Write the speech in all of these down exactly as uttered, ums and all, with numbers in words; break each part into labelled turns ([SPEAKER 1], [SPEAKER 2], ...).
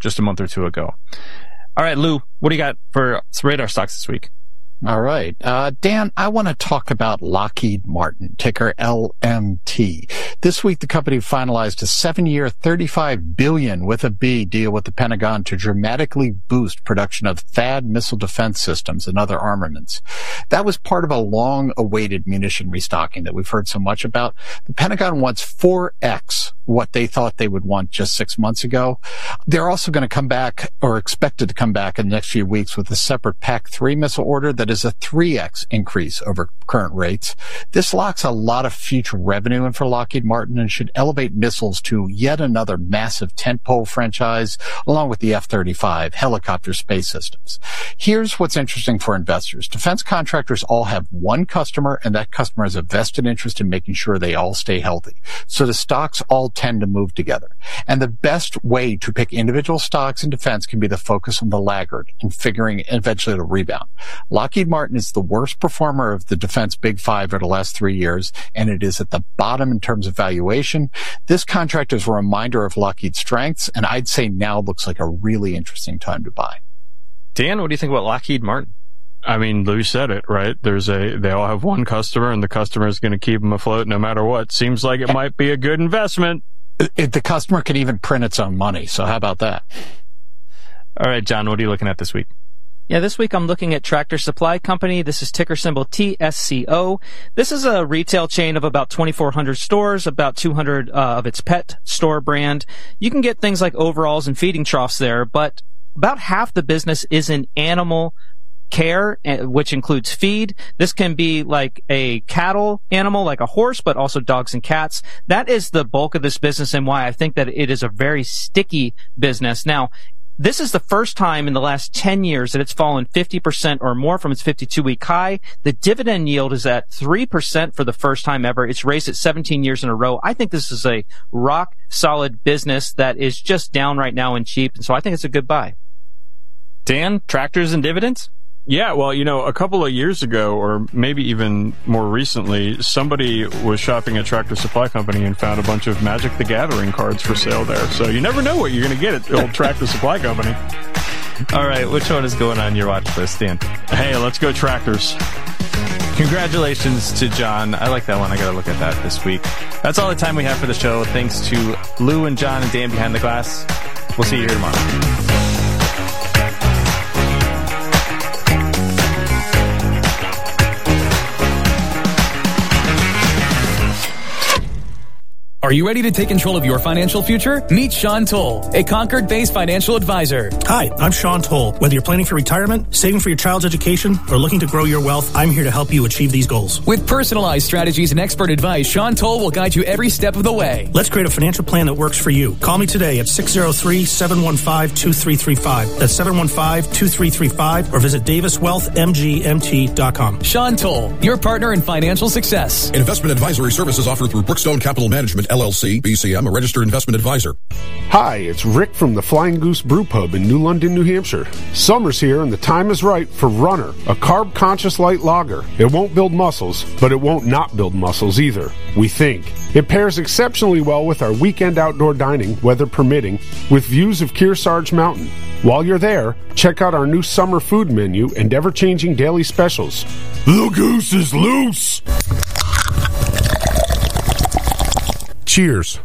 [SPEAKER 1] just a month or two ago. All right, Lou, what do you got for radar stocks this week?
[SPEAKER 2] All right. Uh, Dan, I want to talk about Lockheed Martin, ticker L M T. This week, the company finalized a seven-year, thirty-five billion dollars with a B deal with the Pentagon to dramatically boost production of THAAD missile defense systems and other armaments. That was part of a long-awaited munition restocking that we've heard so much about. The Pentagon wants four X what they thought they would want just six months ago. They're also going to come back, or expected to come back in the next few weeks, with a separate P A C three missile order that is a three X increase over current rates. This locks a lot of future revenue in for Lockheed Martin and should elevate missiles to yet another massive tentpole franchise, along with the F thirty-five helicopter space systems. Here's what's interesting for investors. Defense contractors all have one customer, and that customer has a vested interest in making sure they all stay healthy. So the stocks all tend to move together. And the best way to pick individual stocks in defense can be the focus on the laggard and figuring eventually it'll rebound. Lockheed Martin is the worst performer of the defense big five over the last three years, and it is at the bottom in terms of valuation. This contract is a reminder of Lockheed's strengths, and I'd say now looks like a really interesting time to buy.
[SPEAKER 1] Dan, what do you think about Lockheed Martin?
[SPEAKER 3] I mean, Lou said it, right? There's a, they all have one customer, and the customer is going to keep them afloat no matter what. Seems like it might be a good investment.
[SPEAKER 2] It, the customer can even print its own money, so how about that?
[SPEAKER 1] All right, John, what are you looking at this week?
[SPEAKER 4] Yeah, this week I'm looking at Tractor Supply Company. This is ticker symbol T S C O. This is a retail chain of about twenty-four hundred stores, about two hundred uh, of its pet store brand. You can get things like overalls and feeding troughs there, but about half the business is in animal care, which includes feed. This can be like a cattle animal, like a horse, but also dogs and cats. That is the bulk of this business and why I think that it is a very sticky business. Now, this is the first time in the last ten years that it's fallen fifty percent or more from its fifty-two week high. The dividend yield is at three percent for the first time ever. It's raised it seventeen years in a row. I think this is a rock solid business that is just down right now and cheap. And so I think it's a good buy.
[SPEAKER 1] Dan, tractors and dividends?
[SPEAKER 3] Yeah, well, you know, a couple of years ago, or maybe even more recently, somebody was shopping at Tractor Supply Company and found a bunch of Magic the Gathering cards for sale there. So you never know what you're going to get at the old Tractor Supply Company.
[SPEAKER 1] All right, which one is going on your watch list, Dan?
[SPEAKER 3] Hey, let's go Tractors.
[SPEAKER 1] Congratulations to John. I like that one. I got to look at that this week. That's all the time we have for the show. Thanks to Lou and John and Dan behind the glass. We'll see you here tomorrow.
[SPEAKER 5] Are you ready to take control of your financial future? Meet Sean Toll, a Concord-based financial advisor.
[SPEAKER 6] Hi, I'm Sean Toll. Whether you're planning for retirement, saving for your child's education, or looking to grow your wealth, I'm here to help you achieve these goals.
[SPEAKER 5] With personalized strategies and expert advice, Sean Toll will guide you every step of the way.
[SPEAKER 6] Let's create a financial plan that works for you. Call me today at six oh three, seven one five, two three three five. That's seven one five, two three three five, or visit davis wealth m g m t dot com.
[SPEAKER 5] Sean Toll, your partner in financial success.
[SPEAKER 7] Investment advisory services offered through Brookstone Capital Management, L L C, B C M, a registered investment advisor.
[SPEAKER 8] Hi, it's Rick from the Flying Goose Brew Pub in New London, New Hampshire. Summer's here and the time is right for Runner, a carb-conscious light lager. It won't build muscles, but it won't not build muscles either, we think. It pairs exceptionally well with our weekend outdoor dining, weather permitting, with views of Kearsarge Mountain. While you're there, check out our new summer food menu and ever-changing daily specials. The goose is loose! Cheers.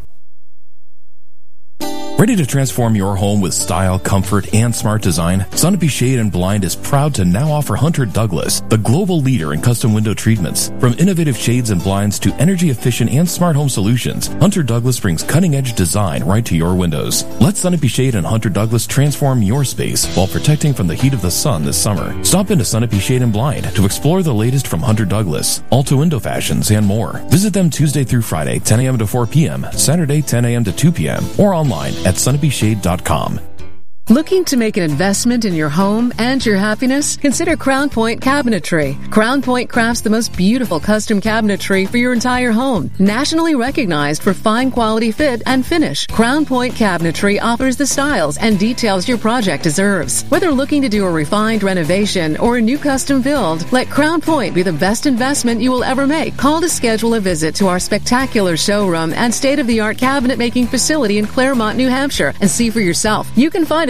[SPEAKER 9] Ready to transform your home with style, comfort, and smart design? Sunapee Shade and Blind is proud to now offer Hunter Douglas, the global leader in custom window treatments. From innovative shades and blinds to energy-efficient and smart home solutions, Hunter Douglas brings cutting-edge design right to your windows. Let Sunapee Shade and Hunter Douglas transform your space while protecting from the heat of the sun this summer. Stop into Sunapee Shade and Blind to explore the latest from Hunter Douglas, Alta Window Fashions, and more. Visit them Tuesday through Friday, ten a.m. to four p.m., Saturday, ten a.m. to two p.m., or online at sunapee shade dot com.
[SPEAKER 10] Looking to make an investment in your home and your happiness? Consider Crown Point Cabinetry. Crown Point crafts the most beautiful custom cabinetry for your entire home. Nationally recognized for fine quality fit and finish, Crown Point Cabinetry offers the styles and details your project deserves. Whether looking to do a refined renovation or a new custom build, let Crown Point be the best investment you will ever make. Call to schedule a visit to our spectacular showroom and state-of-the-art cabinet making facility in Claremont, New Hampshire, and see for yourself. You can find